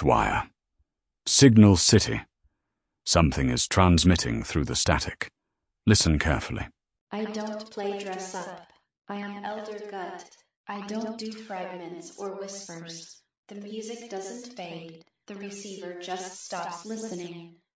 wire. Signal City. Something is transmitting through the static. Listen carefully. I don't play dress up. I am Elder Gut. I don't do fragments or whispers. The music doesn't fade. The receiver just stops listening.